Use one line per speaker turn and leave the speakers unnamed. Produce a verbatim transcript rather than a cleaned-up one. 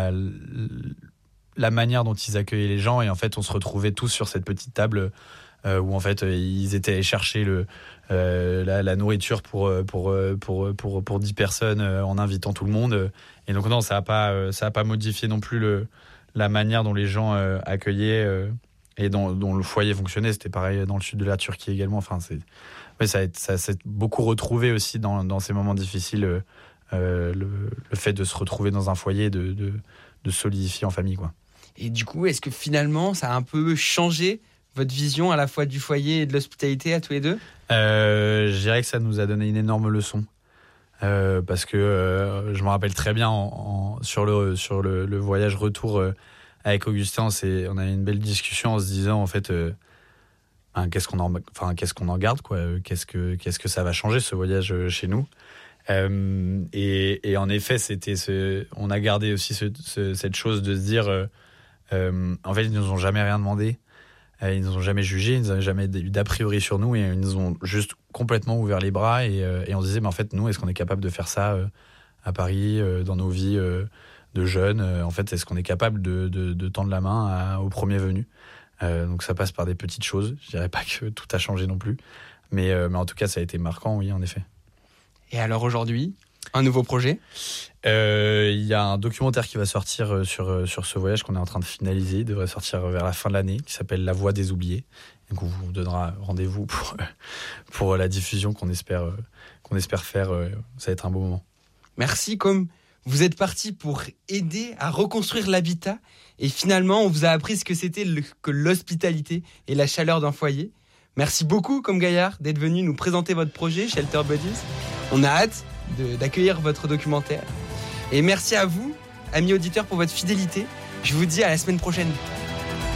la, la manière dont ils accueillaient les gens. Et en fait, on se retrouvait tous sur cette petite table euh, où en fait, ils étaient allés chercher le, euh, la, la nourriture pour, pour, pour, pour, pour dix personnes euh, en invitant tout le monde. Et donc, non, ça n'a pas, ça a pas modifié non plus le, la manière dont les gens euh, accueillaient euh, et dont, dont le foyer fonctionnait. C'était pareil dans le sud de la Turquie également. Enfin, c'est, ouais, ça, a, ça s'est beaucoup retrouvé aussi dans, dans ces moments difficiles. Euh, Euh, le, le fait de se retrouver dans un foyer, de, de, de solidifier en famille, quoi.
Et du coup, est-ce que finalement, ça a un peu changé votre vision à la fois du foyer et de l'hospitalité à tous les deux ?
euh, Je dirais que ça nous a donné une énorme leçon. Euh, parce que euh, je me rappelle très bien en, en, sur, le, sur le, le voyage retour euh, avec Augustin, on, s'est, on a eu une belle discussion en se disant en fait euh, hein, qu'est-ce, qu'on en, enfin, qu'est-ce qu'on en garde, quoi, qu'est-ce, que, qu'est-ce que ça va changer ce voyage chez nous. Euh, et, et en effet, c'était ce, on a gardé aussi ce, ce, cette chose de se dire, euh, euh, en fait, ils nous ont jamais rien demandé, euh, ils nous ont jamais jugé, ils n'avaient jamais eu d'a priori sur nous, et ils nous ont juste complètement ouvert les bras. Et, euh, et on se disait, mais en fait, nous, est-ce qu'on est capable de faire ça euh, à Paris, euh, dans nos vies euh, de jeunes euh, En fait, est-ce qu'on est capable de, de, de tendre la main à, au premier venu euh, Donc, ça passe par des petites choses. Je dirais pas que tout a changé non plus, mais, euh, mais en tout cas, ça a été marquant, oui, en effet.
Et alors aujourd'hui, un nouveau projet ?
Il euh, y a un documentaire qui va sortir sur, sur ce voyage qu'on est en train de finaliser. Il devrait sortir vers la fin de l'année, qui s'appelle La Voix des oubliés. Donc on vous donnera rendez-vous pour, pour la diffusion qu'on espère, qu'on espère faire. Ça va être un beau moment.
Merci, comme vous êtes parti pour aider à reconstruire l'habitat. Et finalement, on vous a appris ce que c'était le, que l'hospitalité et la chaleur d'un foyer. Merci beaucoup, comme Gaillard, d'être venu nous présenter votre projet, Shelter Buddies. On a hâte de, d'accueillir votre documentaire. Et merci à vous, amis auditeurs, pour votre fidélité. Je vous dis à la semaine prochaine.